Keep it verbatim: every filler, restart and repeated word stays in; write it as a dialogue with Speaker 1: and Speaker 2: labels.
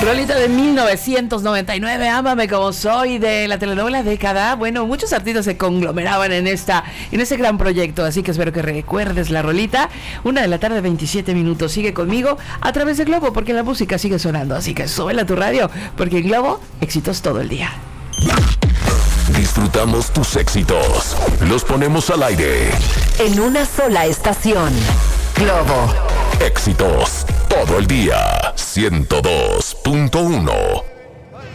Speaker 1: Rolita de mil novecientos noventa y nueve, Ámame como soy, de la telenovela Década. Bueno, muchos artistas se conglomeraban en esta, en ese gran proyecto, así que espero que recuerdes la rolita. Una de la tarde, veintisiete minutos. Sigue conmigo a través de Globo, porque la música sigue sonando, así que súbela a tu radio, porque en Globo, éxitos todo el día.
Speaker 2: Disfrutamos tus éxitos, los ponemos al aire.
Speaker 3: En una sola estación. Globo.
Speaker 2: Éxitos todo el día. ciento dos punto uno.